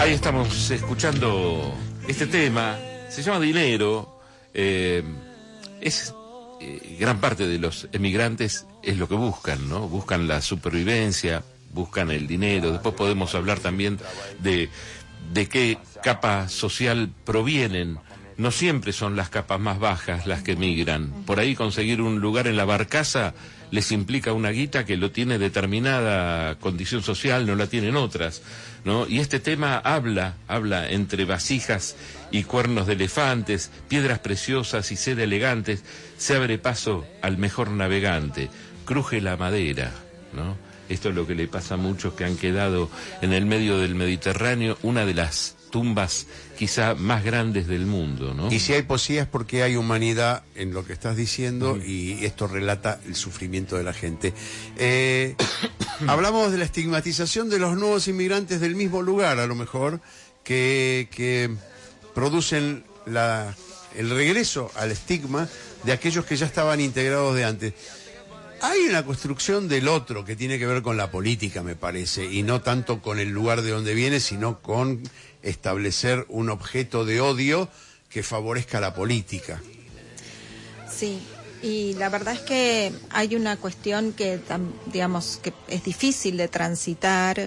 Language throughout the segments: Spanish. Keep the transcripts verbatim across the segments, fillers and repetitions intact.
Ahí estamos escuchando este tema, se llama Dinero. eh, es eh, gran parte de los emigrantes es lo que buscan, ¿no? Buscan la supervivencia, buscan el dinero. Después podemos hablar también de, de qué capa social provienen. No siempre son las capas más bajas las que emigran. Por ahí conseguir un lugar en la barcaza les implica una guita que lo tiene determinada condición social, no la tienen otras, ¿no? Y este tema habla, habla entre vasijas y cuernos de elefantes, piedras preciosas y seda elegantes, se abre paso al mejor navegante, cruje la madera, ¿no? Esto es lo que le pasa a muchos que han quedado en el medio del Mediterráneo, una de las tumbas quizá más grandes del mundo, ¿no? Y si hay poesía es porque hay humanidad en lo que estás diciendo, mm. y esto relata el sufrimiento de la gente. Eh, hablamos de la estigmatización de los nuevos inmigrantes del mismo lugar, a lo mejor, que, que producen la, el regreso al estigma de aquellos que ya estaban integrados de antes. Hay una construcción del otro que tiene que ver con la política, me parece, y no tanto con el lugar de donde viene, sino con establecer un objeto de odio que favorezca la política. Sí, y la verdad es que hay una cuestión que, digamos, que es difícil de transitar,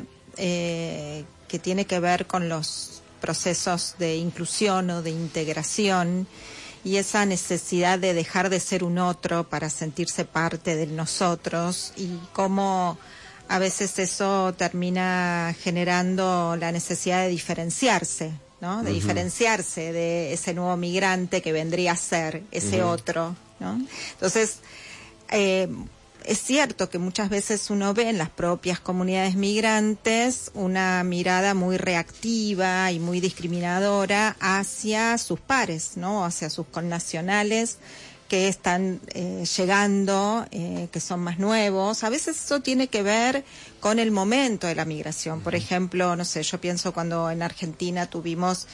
eh, que tiene que ver con los procesos de inclusión o de integración, y esa necesidad de dejar de ser un otro para sentirse parte de nosotros, y cómo a veces eso termina generando la necesidad de diferenciarse, ¿no? De uh-huh. diferenciarse de ese nuevo migrante que vendría a ser ese uh-huh. otro, ¿no? Entonces, eh, es cierto que muchas veces uno ve en las propias comunidades migrantes una mirada muy reactiva y muy discriminadora hacia sus pares, ¿no? Hacia sus connacionales que están eh, llegando, eh, que son más nuevos. A veces eso tiene que ver con el momento de la migración. Por ejemplo, no sé, yo pienso cuando en Argentina tuvimos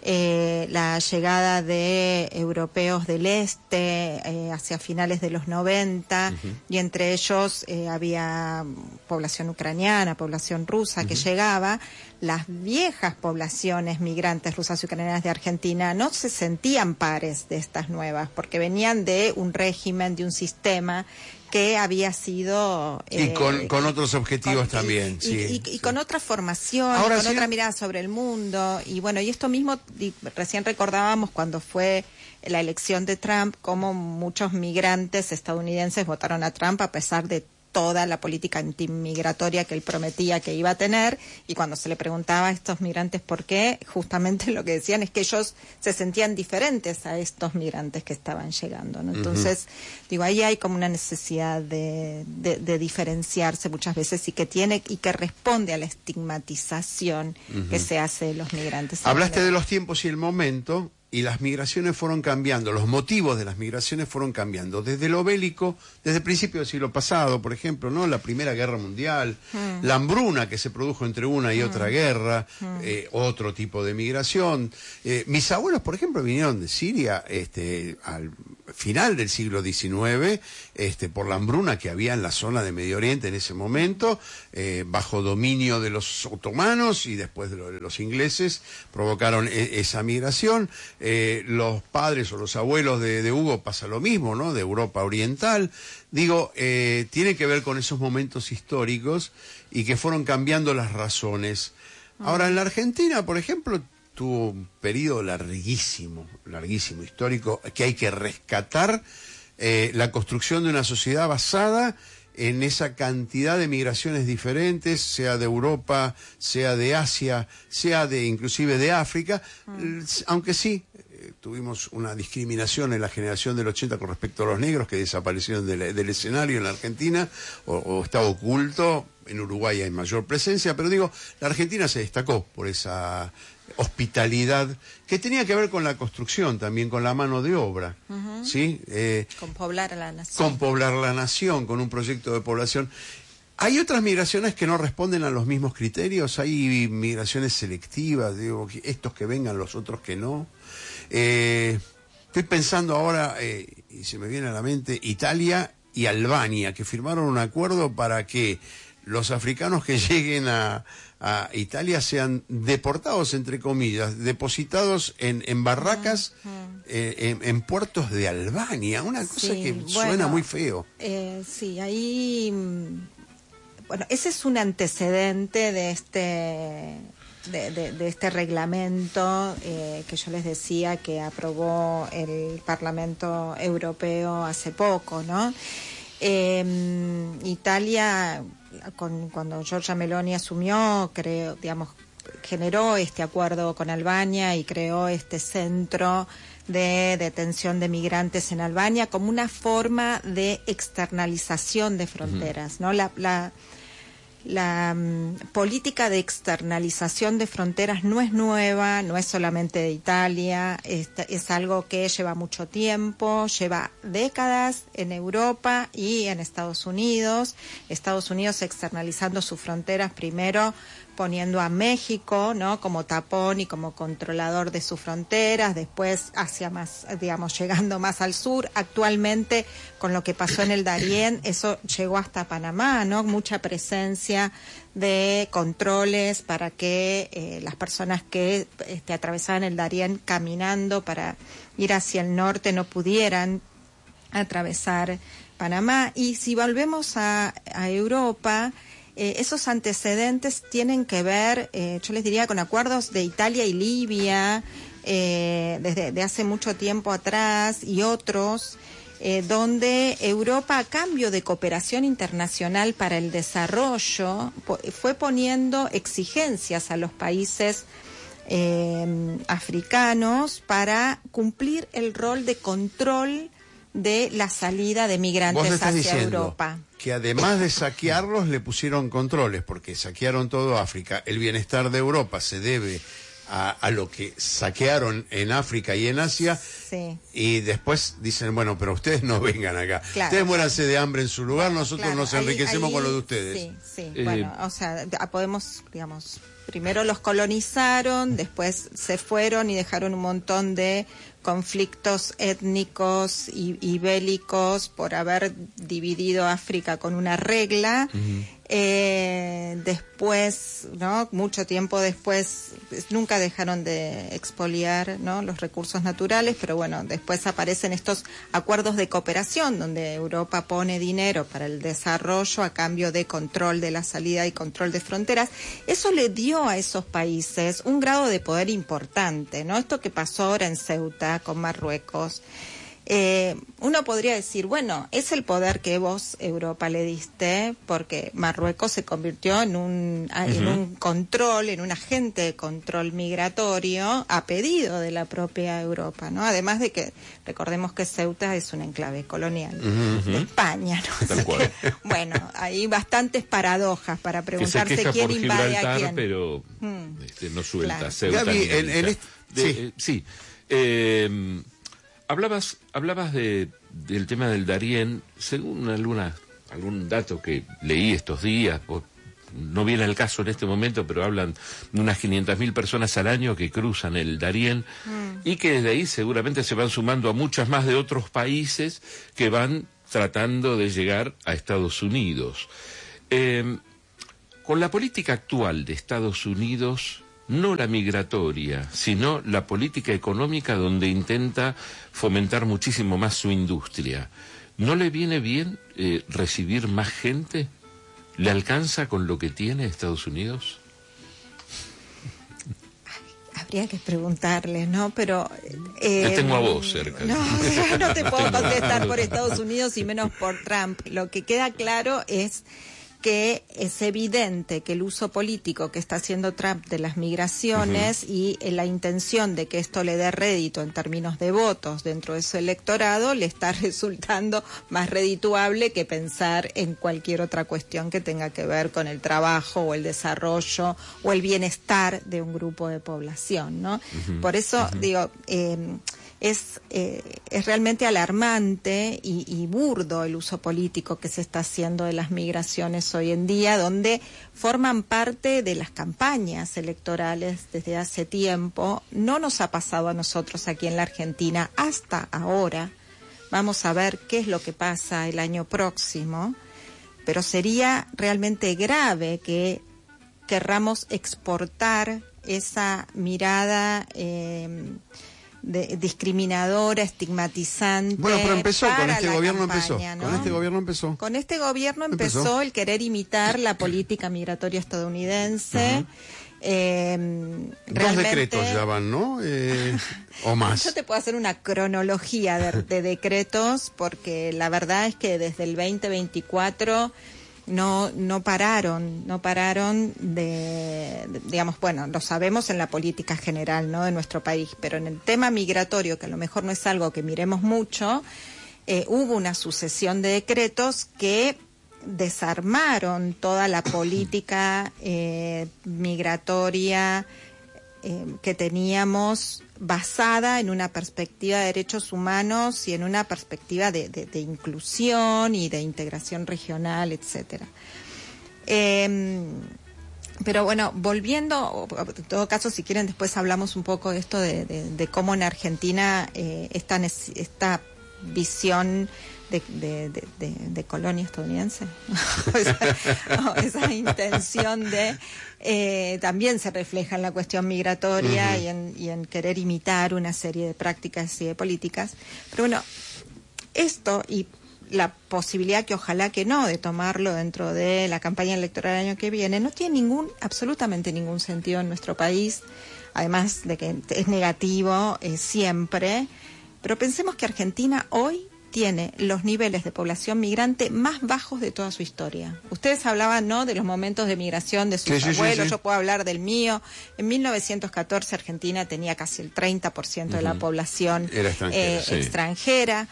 eh, la llegada de europeos del este eh, hacia finales de los noventa, uh-huh. y entre ellos eh, había población ucraniana, población rusa uh-huh. que llegaba. Las viejas poblaciones migrantes rusas y ucranianas de Argentina no se sentían pares de estas nuevas, porque venían de un régimen, de un sistema que había sido... Eh, y con, con otros objetivos con, también, y, sí. Y, y, sí. y con otra formación, Ahora, con sí, otra mirada sobre el mundo. Y bueno, y esto mismo, y recién recordábamos cuando fue la elección de Trump, cómo muchos migrantes estadounidenses votaron a Trump a pesar de toda la política antimigratoria que él prometía que iba a tener, y cuando se le preguntaba a estos migrantes por qué, justamente lo que decían es que ellos se sentían diferentes a estos migrantes que estaban llegando, ¿no? Entonces, uh-huh. digo, ahí hay como una necesidad de, de, de diferenciarse muchas veces, y que tiene y que responde a la estigmatización uh-huh. que se hace de los migrantes. Hablaste de los tiempos y el momento, y las migraciones fueron cambiando, los motivos de las migraciones fueron cambiando, desde lo bélico, desde el principio del siglo pasado, por ejemplo, ¿no? La Primera Guerra Mundial, mm. la hambruna que se produjo entre una y mm. otra guerra, mm. eh, otro tipo de migración. Eh, mis abuelos, por ejemplo, vinieron de Siria este, al final del siglo diecinueve, este, por la hambruna que había en la zona de Medio Oriente en ese momento, eh, bajo dominio de los otomanos y después de, lo, de los ingleses, provocaron e- esa migración. Eh, los padres o los abuelos de, de Hugo pasa lo mismo, ¿no? De Europa Oriental. Digo, eh, tiene que ver con esos momentos históricos y que fueron cambiando las razones. Ahora, en la Argentina, por ejemplo, tuvo un periodo larguísimo, larguísimo, histórico, que hay que rescatar eh, la construcción de una sociedad basada en esa cantidad de migraciones diferentes, sea de Europa, sea de Asia, sea de inclusive de África, mm. aunque sí, eh, tuvimos una discriminación en la generación del ochenta con respecto a los negros que desaparecieron del, del escenario en la Argentina, o, o está oculto. En Uruguay hay mayor presencia, pero digo, la Argentina se destacó por esa hospitalidad que tenía que ver con la construcción, también con la mano de obra, uh-huh. ¿sí? Eh, con poblar a la nación. Con poblar la nación, con un proyecto de población. Hay otras migraciones que no responden a los mismos criterios, hay migraciones selectivas, digo, estos que vengan, los otros que no. Eh, estoy pensando ahora, eh, y se me viene a la mente, Italia y Albania, que firmaron un acuerdo para que los africanos que lleguen a, a Italia sean deportados, entre comillas, depositados en, en barracas, uh -huh. eh, en, en puertos de Albania, una cosa sí, que bueno, suena muy feo. Eh, sí, ahí, bueno, ese es un antecedente de este... De, de, de este reglamento eh, que yo les decía que aprobó el Parlamento Europeo hace poco, ¿no? Eh, Italia, con, cuando Giorgia Meloni asumió, creo, digamos, generó este acuerdo con Albania y creó este centro de detención de migrantes en Albania como una forma de externalización de fronteras, ¿no? La, la La um, política de externalización de fronteras no es nueva, no es solamente de Italia, es, es algo que lleva mucho tiempo, lleva décadas en Europa y en Estados Unidos. Estados Unidos externalizando sus fronteras primero poniendo a México, ¿no?, como tapón y como controlador de sus fronteras, después hacia más, digamos, llegando más al sur. Actualmente, con lo que pasó en el Darién, eso llegó hasta Panamá, ¿no? Mucha presencia de controles para que eh, las personas que este, atravesaban el Darién caminando para ir hacia el norte no pudieran atravesar Panamá. Y si volvemos a, a Europa, Eh, esos antecedentes tienen que ver, eh, yo les diría, con acuerdos de Italia y Libia eh, desde de hace mucho tiempo atrás y otros, eh, donde Europa, a cambio de cooperación internacional para el desarrollo, po- fue poniendo exigencias a los países eh, africanos para cumplir el rol de control de la salida de migrantes hacia diciendo Europa. Que además de saquearlos le pusieron controles, porque saquearon todo África. El bienestar de Europa se debe a, a lo que saquearon en África y en Asia. Sí. Y después dicen, bueno, pero ustedes no vengan acá. Claro. Ustedes muéranse de hambre en su lugar, nosotros Claro, nos ahí- enriquecemos ahí- con lo de ustedes. Sí, sí, Eh, bueno, o sea, d- podemos, digamos, primero los colonizaron, después se fueron y dejaron un montón de conflictos étnicos y, y bélicos por haber dividido África con una regla. Eh, después, ¿no? Mucho tiempo después, pues, nunca dejaron de expoliar, ¿no?, los recursos naturales, pero bueno, después aparecen estos acuerdos de cooperación donde Europa pone dinero para el desarrollo a cambio de control de la salida y control de fronteras. Eso le dio a esos países un grado de poder importante, ¿no? Esto que pasó ahora en Ceuta con Marruecos. Eh, uno podría decir, bueno, es el poder que vos, Europa, le diste, porque Marruecos se convirtió en un, a- en un control, en un agente de control migratorio a pedido de la propia Europa, ¿no? Además de que, recordemos que Ceuta es un enclave colonial de España, ¿no? Tal Así cual. que, bueno, hay bastantes paradojas para Que se preguntarse queja quién por invade a Gibraltar, quién. pero Mm. este, no suelta Claro. Ceuta Gaby, ni en- en Melilla. este- De- sí. eh, sí. Eh, hablabas hablabas de, del tema del Darién. Según alguna, algún dato que leí estos días, o no viene al caso en este momento, pero hablan de unas quinientas mil personas al año que cruzan el Darién y que desde ahí seguramente se van sumando a muchas más de otros países que van tratando de llegar a Estados Unidos. Eh, con la política actual de Estados Unidos, no la migratoria, sino la política económica donde intenta fomentar muchísimo más su industria, ¿no le viene bien eh, recibir más gente? ¿Le alcanza con lo que tiene Estados Unidos? Habría que preguntarle, ¿no? Pero... Eh, Te tengo a vos cerca. No, no te puedo Tengo- contestar por Estados Unidos y menos por Trump. Lo que queda claro es que es evidente que el uso político que está haciendo Trump de las migraciones uh-huh. y eh, la intención de que esto le dé rédito en términos de votos dentro de su electorado le está resultando más redituable que pensar en cualquier otra cuestión que tenga que ver con el trabajo o el desarrollo o el bienestar de un grupo de población, ¿no? Uh-huh. Por eso, uh-huh. digo... Eh, Es, eh, es realmente alarmante y, y burdo el uso político que se está haciendo de las migraciones hoy en día, donde forman parte de las campañas electorales desde hace tiempo. No nos ha pasado a nosotros aquí en la Argentina hasta ahora. Vamos a ver qué es lo que pasa el año próximo. pero sería realmente grave que querramos exportar esa mirada eh, de, discriminadora, estigmatizante. Bueno, pero empezó, con este gobierno campaña, empezó, ¿no? con este gobierno empezó. Con este gobierno empezó, empezó. el querer imitar la política migratoria estadounidense. Uh-huh. Eh, Dos decretos ya van, ¿no? Eh, o más. Yo te puedo hacer una cronología de, de decretos, porque la verdad es que desde el veinte veinticuatro no no pararon, no pararon de, de, digamos, bueno, lo sabemos en la política general, ¿no?, de nuestro país, pero en el tema migratorio, que a lo mejor no es algo que miremos mucho, eh, hubo una sucesión de decretos que desarmaron toda la política eh, migratoria eh, que teníamos, basada en una perspectiva de derechos humanos y en una perspectiva de, de, de inclusión y de integración regional, etcétera. Eh, pero bueno, volviendo, en todo caso, si quieren, después hablamos un poco de esto de, de, de cómo en Argentina eh, esta, esta visión De, de, de, de, de colonia estadounidense esa, no, esa intención de eh, también se refleja en la cuestión migratoria uh-huh. y, en, y en querer imitar una serie de prácticas y de políticas. Pero bueno, esto y la posibilidad, que ojalá que no, de tomarlo dentro de la campaña electoral del año que viene, no tiene ningún, absolutamente ningún sentido en nuestro país, además de que es negativo eh, siempre. Pero pensemos que Argentina hoy tiene los niveles de población migrante más bajos de toda su historia. Ustedes hablaban, ¿no?, de los momentos de migración de sus sí, abuelos, sí, sí, sí. Yo puedo hablar del mío. En mil novecientos catorce Argentina tenía casi el treinta por ciento uh-huh. de la población Era extranjera. Eh, sí. extranjera.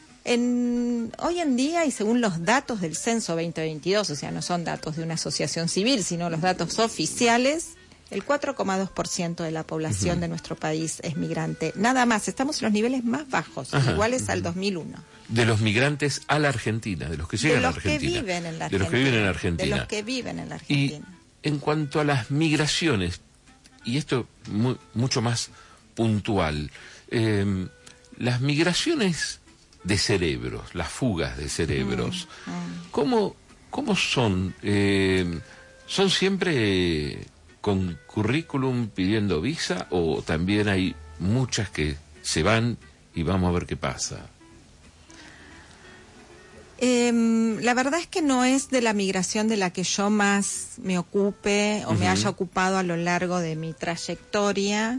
En, hoy en día, y según los datos del censo veinte veintidós, o sea, no son datos de una asociación civil, sino los datos oficiales, el cuatro coma dos por ciento de la población uh-huh. de nuestro país es migrante. Nada más, estamos en los niveles más bajos, Ajá, iguales uh-huh. al dos mil uno. De los migrantes a la Argentina, de los que llegan a la Argentina. De los que viven en la Argentina. De los que viven en la Argentina. De los que viven en la Argentina. Y en cuanto a las migraciones, y esto muy, mucho más puntual, eh, las migraciones de cerebros, las fugas de cerebros, mm, mm. ¿cómo, cómo son? Eh, ¿Son siempre con currículum pidiendo visa o también hay muchas que se van y vamos a ver qué pasa? Eh, la verdad es que no es de la migración de la que yo más me ocupe o uh-huh. me haya ocupado a lo largo de mi trayectoria.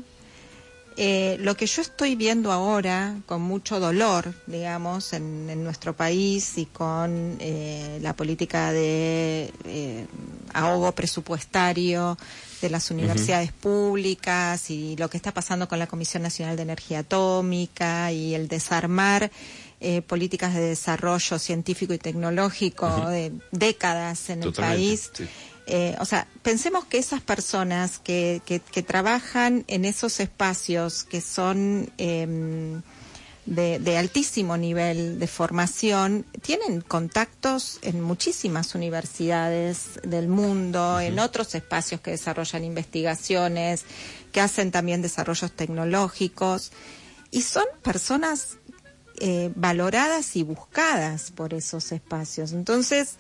Eh, lo que yo estoy viendo ahora, con mucho dolor, digamos, en, en nuestro país y con eh, la política de eh, ahogo presupuestario de las universidades uh-huh. públicas y lo que está pasando con la Comisión Nacional de Energía Atómica y el desarmar eh, políticas de desarrollo científico y tecnológico uh-huh. de décadas en Totalmente, el país. Sí. Eh, o sea, pensemos que esas personas que, que, que trabajan en esos espacios que son eh, de, de altísimo nivel de formación, tienen contactos en muchísimas universidades del mundo, uh-huh. en otros espacios que desarrollan investigaciones, que hacen también desarrollos tecnológicos, y son personas eh, valoradas y buscadas por esos espacios. Entonces,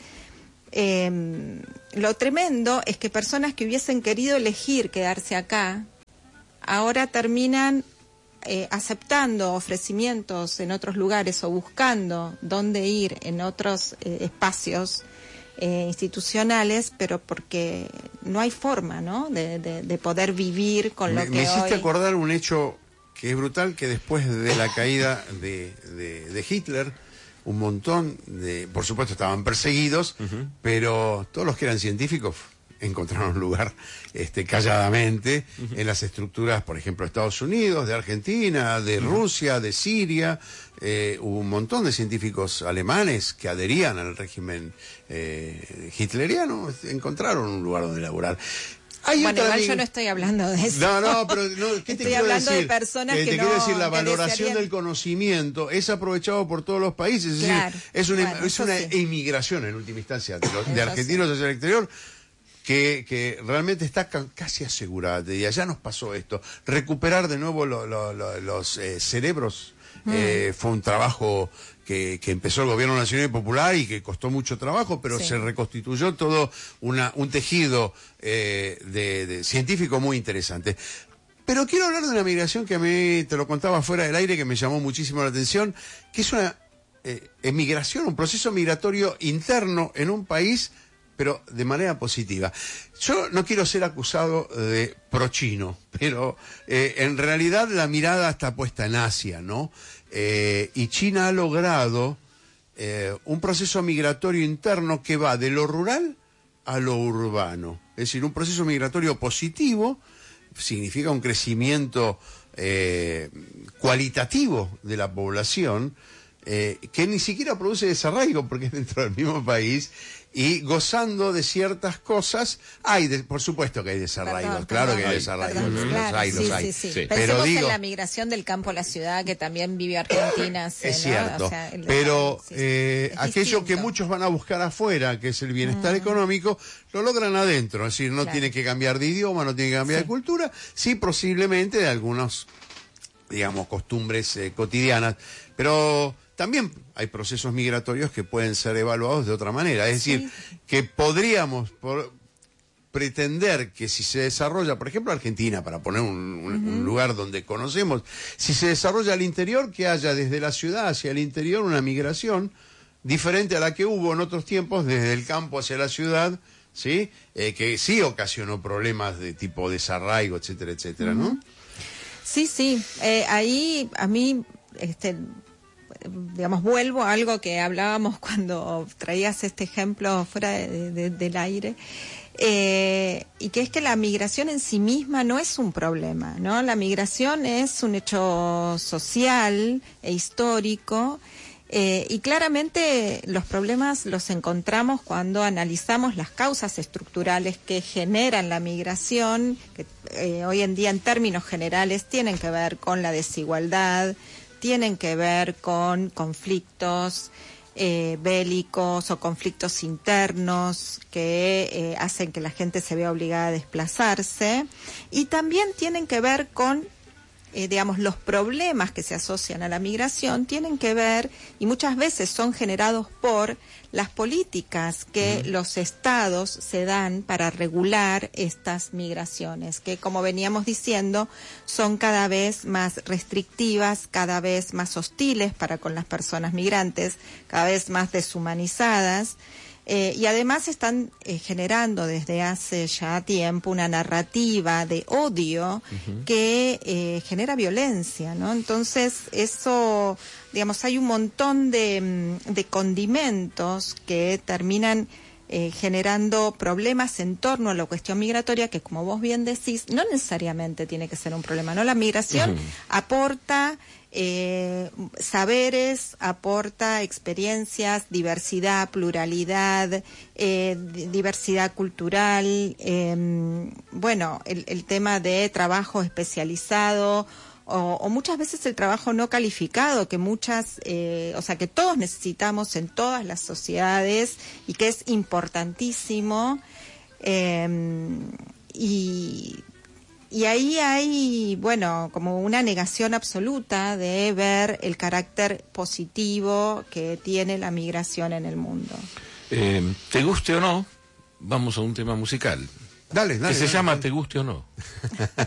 Eh, lo tremendo es que personas que hubiesen querido elegir quedarse acá, ahora terminan eh, aceptando ofrecimientos en otros lugares o buscando dónde ir en otros eh, espacios eh, institucionales, pero porque no hay forma, ¿no?, de, de, de poder vivir con lo me, que me hiciste hoy... acordar un hecho que es brutal, que después de la caída de, de, de Hitler, un montón de, por supuesto estaban perseguidos, uh-huh. pero todos los que eran científicos encontraron un lugar este, calladamente uh-huh. en las estructuras, por ejemplo, de Estados Unidos, de Argentina, de uh-huh. Rusia, de Siria. Eh, hubo un montón de científicos alemanes que adherían al régimen eh, hitleriano, encontraron un lugar donde laburar. Hay bueno, igual amiga... yo no estoy hablando de eso. No, no, pero no, ¿qué te estoy quiero hablando decir? de personas que, que te no... quiero decir, la valoración desearían... del conocimiento es aprovechado por todos los países. Es claro, decir, es una, bueno, es una sí. emigración en última instancia de, los, de argentinos sí. hacia el exterior que, que realmente está casi asegurada. Y allá nos pasó esto. Recuperar de nuevo lo, lo, lo, los eh, cerebros mm. eh, fue un trabajo que, que empezó el gobierno nacional y popular y que costó mucho trabajo, pero sí. se reconstituyó todo una, un tejido eh, de, de científico muy interesante. Pero quiero hablar de una migración que a mí, te lo contaba fuera del aire, que me llamó muchísimo la atención, que es una eh, emigración, un proceso migratorio interno en un país, pero de manera positiva. Yo no quiero ser acusado de prochino, pero eh, en realidad la mirada está puesta en Asia, ¿no? Eh, y China ha logrado eh, un proceso migratorio interno que va de lo rural a lo urbano. Es decir, un proceso migratorio positivo significa un crecimiento eh, cualitativo de la población, eh, que ni siquiera produce desarraigo porque es dentro del mismo país, y gozando de ciertas cosas. Hay, de, por supuesto que hay desarraigos, perdón, claro perdón, que hay desarraigos, perdón, los, claro, hay, los sí, hay. Sí, sí. Sí. Pensemos Pero digo, en la migración del campo a la ciudad, que también vivió Argentina. es ¿no? cierto, O sea, el pero sí, eh, es aquello distinto. que muchos van a buscar afuera, que es el bienestar mm. económico, lo logran adentro. Es decir, no claro. tiene que cambiar de idioma, no tiene que cambiar sí. de cultura, sí posiblemente de algunos, digamos, costumbres eh, cotidianas, pero también hay procesos migratorios que pueden ser evaluados de otra manera. Es decir, sí. que podríamos por, pretender que si se desarrolla, por ejemplo, Argentina, para poner un, un, uh-huh. un lugar donde conocemos, si se desarrolla al interior, que haya desde la ciudad hacia el interior una migración diferente a la que hubo en otros tiempos, desde el campo hacia la ciudad, ¿sí? Eh, que sí ocasionó problemas de tipo desarraigo, etcétera, etcétera, uh-huh. ¿no? Sí, sí. Eh, ahí a mí... este digamos, vuelvo a algo que hablábamos cuando traías este ejemplo fuera de, de, del aire, eh, y que es que la migración en sí misma no es un problema, ¿no? La migración es un hecho social e histórico, eh, y claramente los problemas los encontramos cuando analizamos las causas estructurales que generan la migración, que eh, hoy en día en términos generales tienen que ver con la desigualdad, tienen que ver con conflictos eh, bélicos o conflictos internos que eh, hacen que la gente se vea obligada a desplazarse, y también tienen que ver con, eh, digamos, los problemas que se asocian a la migración, tienen que ver, y muchas veces son generados por las políticas que uh-huh. los estados se dan para regular estas migraciones, que, como veníamos diciendo, son cada vez más restrictivas, cada vez más hostiles para con las personas migrantes, cada vez más deshumanizadas, eh, y además están eh, generando desde hace ya tiempo una narrativa de odio uh-huh. que eh, genera violencia, ¿no? Entonces, eso, digamos, hay un montón de, de condimentos que terminan eh, generando problemas en torno a la cuestión migratoria, que, como vos bien decís, no necesariamente tiene que ser un problema, ¿no? La migración uh-huh. aporta eh, saberes, aporta experiencias, diversidad, pluralidad, eh, diversidad cultural, eh, bueno, el, el tema de trabajo especializado, O, o muchas veces el trabajo no calificado, que muchas, eh, o sea, que todos necesitamos en todas las sociedades y que es importantísimo. Eh, y, y ahí hay, bueno, como una negación absoluta de ver el carácter positivo que tiene la migración en el mundo. Eh, ¿Te guste o no? Vamos a un tema musical. Dale, dale. Que se dale, llama dale. ¿Te guste o no?